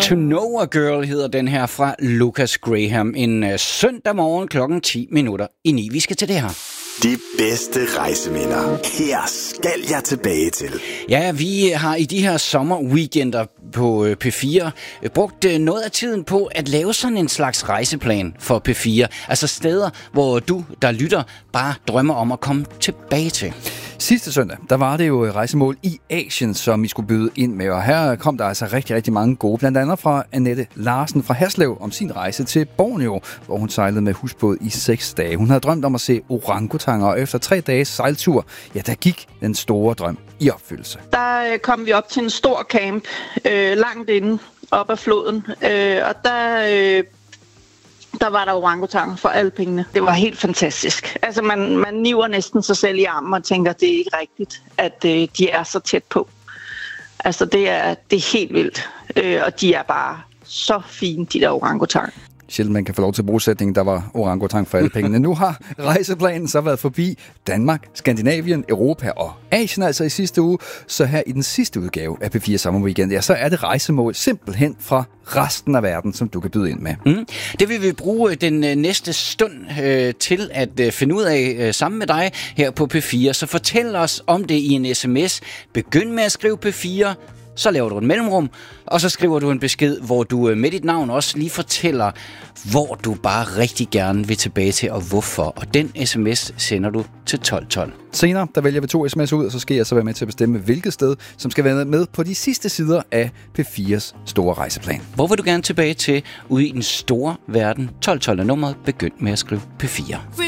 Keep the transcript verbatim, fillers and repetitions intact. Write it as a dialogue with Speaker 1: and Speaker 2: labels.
Speaker 1: To Know a Girl hedder den her fra Lucas Graham. En uh, søndag morgen klokken ti minutter i ni. Vi skal til det her.
Speaker 2: De bedste rejseminder. Her skal jeg tilbage til.
Speaker 1: Ja, vi har i de her sommerweekender på P fire brugt noget af tiden på at lave sådan en slags rejseplan for P fire. Altså steder, hvor du, der lytter, bare drømmer om at komme tilbage til.
Speaker 3: Sidste søndag, der var det jo rejsemål i Asien, som vi skulle byde ind med. Og her kom der altså rigtig, rigtig mange gode. Blandt andet fra Annette Larsen fra Haslev om sin rejse til Borneo, hvor hun sejlede med husbåd i seks dage. Hun havde drømt om at se orangutanger, og efter tre dages sejltur, ja, der gik den store drøm i opfyldelse.
Speaker 4: Der kom vi op til en stor camp, øh, langt inde op ad floden, øh, og der... Øh Der var der orangutanger for alle pengene. Det var helt fantastisk. Altså man, man niver næsten sig selv i armen og tænker, det er ikke rigtigt, at øh, de er så tæt på. Altså det er, det er helt vildt. Øh, og de er bare så fine, de der orangutanger.
Speaker 3: Sjældent man kan få lov til brugsætningen, der var orangutang for alle pengene. Nu har rejseplanen så været forbi Danmark, Skandinavien, Europa og Asien altså i sidste uge. Så her i den sidste udgave af P fire Sommerweekend, ja, så er det rejsemål simpelthen fra resten af verden, som du kan byde ind med.
Speaker 1: Mm. Det vil vi bruge den øh, næste stund øh, til at øh, finde ud af øh, sammen med dig her på P fire. Så fortæl os om det i en sms. Begynd med at skrive P fire. Så laver du et mellemrum, og så skriver du en besked, hvor du med dit navn også lige fortæller, hvor du bare rigtig gerne vil tilbage til, og hvorfor. Og den sms sender du til tolv tolv.
Speaker 3: Senere, der vælger vi to sms'er ud, og så skal jeg så være med til at bestemme, hvilket sted, som skal være med på de sidste sider af P fires store rejseplan.
Speaker 1: Hvor vil du gerne tilbage til ude i den store verden? tolv tolv er nummeret. Begynd med at skrive P fire.